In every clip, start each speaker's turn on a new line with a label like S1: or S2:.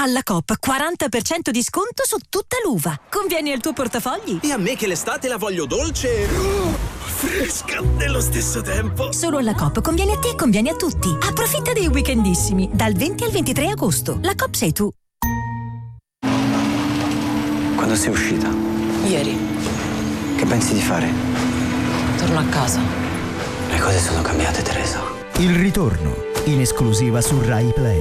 S1: Alla Coop 40% di sconto su tutta l'uva. Convieni al tuo portafogli.
S2: E a me che l'estate la voglio dolce, fresca nello stesso tempo.
S1: Solo alla Coop conviene a te e conviene a tutti. Approfitta dei weekendissimi dal 20 al 23 agosto. La Coop sei tu.
S3: Quando sei uscita?
S4: Ieri.
S3: Che pensi di fare?
S4: Torno a casa.
S3: Le cose sono cambiate, Teresa.
S5: Il ritorno, in esclusiva su Rai Play.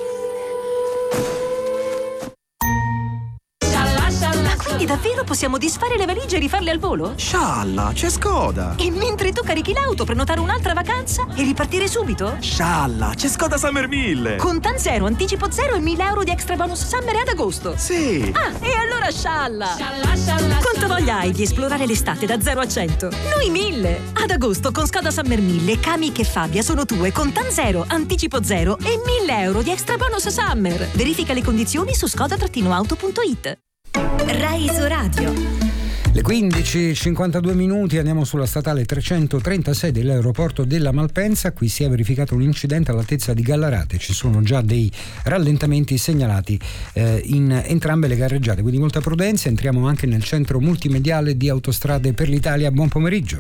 S1: Quindi davvero possiamo disfare le valigie e rifarle al volo?
S2: Scialla, c'è Skoda.
S1: E mentre tu carichi l'auto, prenotare un'altra vacanza e ripartire subito?
S2: Scialla, c'è Skoda Summer 1000.
S1: Contan zero, anticipo zero e 1.000 euro di extra bonus summer ad agosto.
S2: Sì.
S1: Ah, e allora scialla! Quanto voglia hai di esplorare l'estate da 0 a 100? Noi 1000! Ad agosto con Skoda Summer 1000, Kamiq e Fabia sono tue, Contan zero, anticipo zero e 1.000 euro di extra bonus summer. Verifica le condizioni su skoda-auto.it. Rai Isoradio.
S6: Le 15:52 minuti, andiamo sulla statale 336 dell'aeroporto della Malpensa. Qui si è verificato un incidente all'altezza di Gallarate, ci sono già dei rallentamenti segnalati in entrambe le carreggiate, quindi molta prudenza. Entriamo anche nel centro multimediale di Autostrade per l'Italia. Buon pomeriggio.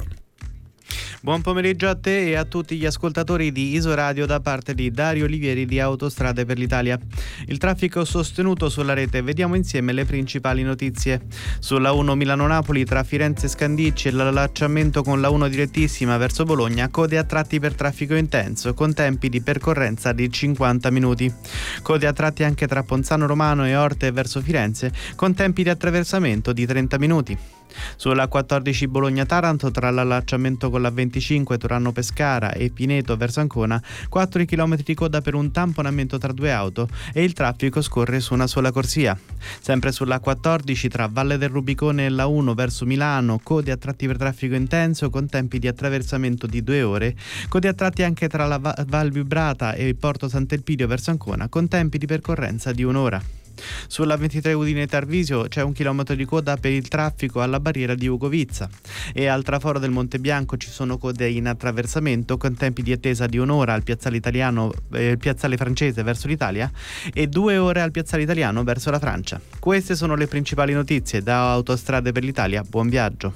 S7: Buon pomeriggio a te e a tutti gli ascoltatori di Isoradio da parte di Dario Olivieri di Autostrade per l'Italia. Il traffico sostenuto sulla rete, vediamo insieme le principali notizie. Sulla 1 Milano-Napoli tra Firenze e Scandicci e l'allacciamento con la 1 direttissima verso Bologna, code a tratti per traffico intenso con tempi di percorrenza di 50 minuti. Code a tratti anche tra Ponzano Romano e Orte verso Firenze con tempi di attraversamento di 30 minuti. Sulla 14 Bologna-Taranto tra l'allacciamento con la 25 Turano-Pescara e Pineto verso Ancona, 4 km di coda per un tamponamento tra due auto e il traffico scorre su una sola corsia. Sempre sulla 14 tra Valle del Rubicone e la 1 verso Milano, code a tratti per traffico intenso con tempi di attraversamento di 2 ore, code a tratti anche tra la Val Vibrata e Porto Sant'Elpidio verso Ancona con tempi di percorrenza di 1 ora. Sulla 23 Udine-Tarvisio c'è 1 chilometro di coda per il traffico alla barriera di Ugovizza e al traforo del Monte Bianco ci sono code in attraversamento con tempi di attesa di 1 ora al piazzale italiano, piazzale francese verso l'Italia e 2 ore al piazzale italiano verso la Francia. Queste sono le principali notizie da Autostrade per l'Italia. Buon viaggio.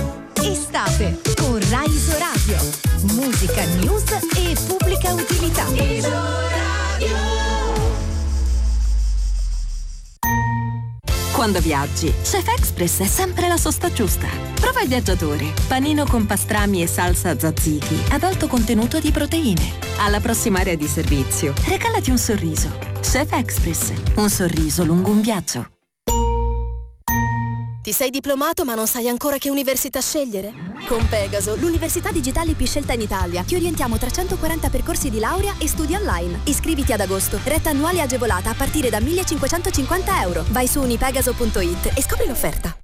S1: Estate con Rai Isoradio. Musica, news e pubblica utilità. Isoradio. Quando viaggi, Chef Express è sempre la sosta giusta. Prova il viaggiatore, panino con pastrami e salsa tzatziki ad alto contenuto di proteine. Alla prossima area di servizio, regalati un sorriso. Chef Express, un sorriso lungo un viaggio.
S8: Ti sei diplomato ma non sai ancora che università scegliere? Con Pegaso, l'università digitale più scelta in Italia, ti orientiamo tra 140 percorsi di laurea e studi online. Iscriviti ad agosto, retta annuale agevolata a partire da 1.550 euro. Vai su unipegaso.it e scopri l'offerta.